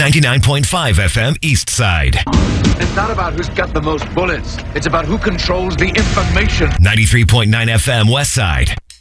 99.5 FM East Side. It's not about who's got the most bullets. It's about who controls the information. 93.9 FM West Side.